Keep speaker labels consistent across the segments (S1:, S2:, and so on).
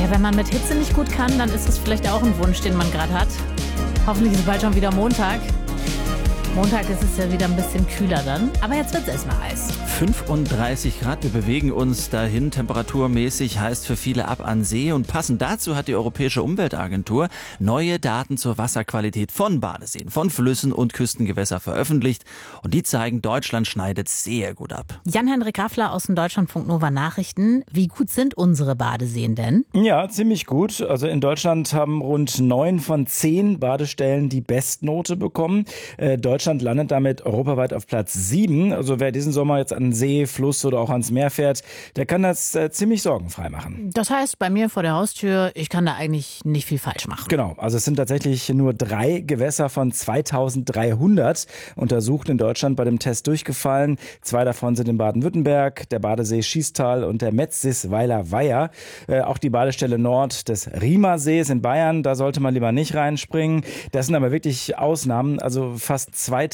S1: Ja, wenn man mit Hitze nicht gut kann, dann ist das vielleicht auch ein Wunsch, den man gerade hat. Hoffentlich ist bald schon wieder Montag. Montag ist es ja wieder ein bisschen kühler dann. Aber jetzt wird es erstmal heiß.
S2: 35 Grad, wir bewegen uns dahin. Temperaturmäßig heißt für viele ab an See. Und passend dazu hat die Europäische Umweltagentur neue Daten zur Wasserqualität von Badeseen, von Flüssen und Küstengewässern veröffentlicht. Und die zeigen, Deutschland schneidet sehr gut ab.
S1: Jan-Henrik Raffler aus den Deutschlandfunk Nova Nachrichten. Wie gut sind unsere Badeseen denn?
S3: Ja, ziemlich gut. Also in Deutschland haben rund 9 von 10 Badestellen die Bestnote bekommen. Deutschland landet damit europaweit auf Platz 7. Also wer diesen Sommer jetzt an See, Fluss oder auch ans Meer fährt, der kann das ziemlich sorgenfrei machen.
S1: Das heißt, bei mir vor der Haustür, ich kann da eigentlich nicht viel falsch machen.
S3: Genau, also es sind tatsächlich nur 3 Gewässer von 2300 untersucht in Deutschland bei dem Test durchgefallen. 2 davon sind in Baden-Württemberg, der Badesee Schiestal und der Metzisweiler Weiher. Auch die Badestelle Nord des Riemersees in Bayern, da sollte man lieber nicht reinspringen. Das sind aber wirklich Ausnahmen, also fast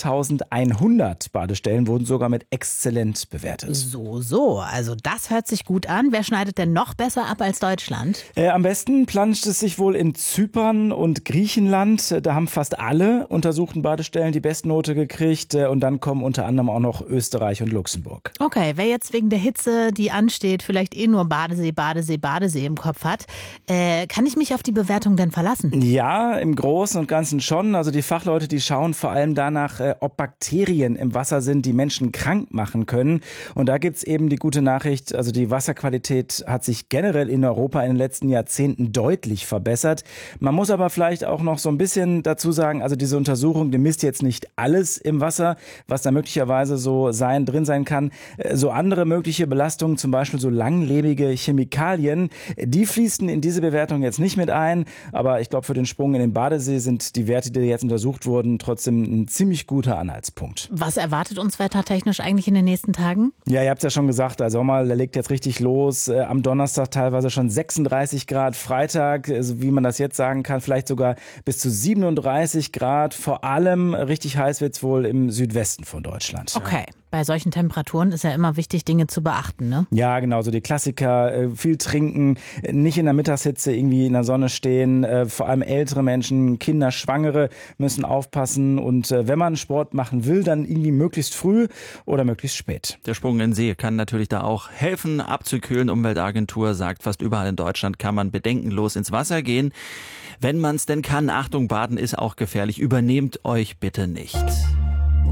S3: 2100 Badestellen wurden sogar mit exzellent bewertet.
S1: So, also das hört sich gut an. Wer schneidet denn noch besser ab als Deutschland?
S3: Am besten planscht es sich wohl in Zypern und Griechenland. Da haben fast alle untersuchten Badestellen die Bestnote gekriegt. Und dann kommen unter anderem auch noch Österreich und Luxemburg.
S1: Okay, wer jetzt wegen der Hitze, die ansteht, vielleicht nur Badesee im Kopf hat, kann ich mich auf die Bewertung denn verlassen?
S3: Ja, im Großen und Ganzen schon. Also die Fachleute, die schauen vor allem danach, ob Bakterien im Wasser sind, die Menschen krank machen können. Und da gibt's eben die gute Nachricht, also die Wasserqualität hat sich generell in Europa in den letzten Jahrzehnten deutlich verbessert. Man muss aber vielleicht auch noch so ein bisschen dazu sagen, also diese Untersuchung, die misst jetzt nicht alles im Wasser, was da möglicherweise so drin sein kann. So andere mögliche Belastungen, zum Beispiel so langlebige Chemikalien, die fließen in diese Bewertung jetzt nicht mit ein. Aber ich glaube, für den Sprung in den Badesee sind die Werte, die jetzt untersucht wurden, trotzdem ein ziemlich guter Anhaltspunkt.
S1: Was erwartet uns wettertechnisch eigentlich in den nächsten Tagen?
S3: Ja, ihr habt es ja schon gesagt, der Sommer, der legt jetzt richtig los. Am Donnerstag teilweise schon 36 Grad, Freitag, also wie man das jetzt sagen kann, vielleicht sogar bis zu 37 Grad. Vor allem richtig heiß wird es wohl im Südwesten von Deutschland.
S1: Okay. Bei solchen Temperaturen ist ja immer wichtig, Dinge zu beachten, ne?
S3: Ja, genau, so die Klassiker, viel trinken, nicht in der Mittagshitze irgendwie in der Sonne stehen, vor allem ältere Menschen, Kinder, Schwangere müssen aufpassen und wenn man Sport machen will, dann irgendwie möglichst früh oder möglichst spät.
S2: Der Sprung in den See kann natürlich da auch helfen, abzukühlen. Umweltagentur sagt, fast überall in Deutschland kann man bedenkenlos ins Wasser gehen. Wenn man es denn kann, Achtung, Baden ist auch gefährlich, übernehmt euch bitte nicht.